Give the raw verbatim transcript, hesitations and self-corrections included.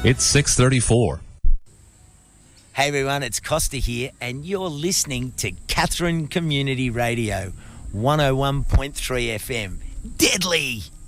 It's six thirty-four. Hey everyone, it's Costa here, and you're listening to Catherine Community Radio, one oh one point three F M. Deadly!